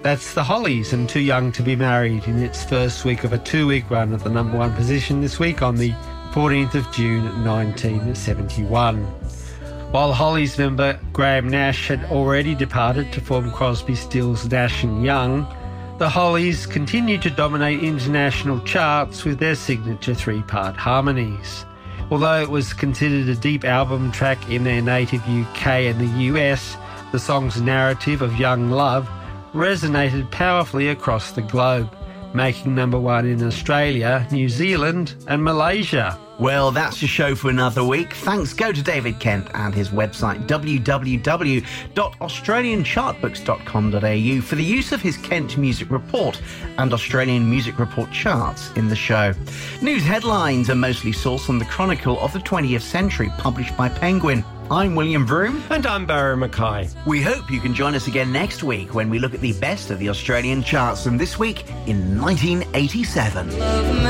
That's the Hollies and Too Young to Be Married in its first week of a 2-week run at the number 1 position this week on the 14th of June 1971. While Hollies member Graham Nash had already departed to form Crosby, Stills, Nash and Young, the Hollies continued to dominate international charts with their signature 3-part harmonies. Although it was considered a deep album track in their native UK and the US, the song's narrative of young love resonated powerfully across the globe, making number 1 in Australia, New Zealand and Malaysia. Well, that's your show for another week. Thanks go to David Kent and his website www.australianchartbooks.com.au for the use of his Kent Music Report and Australian Music Report charts in the show. News headlines are mostly sourced on the Chronicle of the 20th Century, published by Penguin. I'm William Vroom. And I'm Barry Mackay. We hope you can join us again next week when we look at the best of the Australian charts from this week in 1987.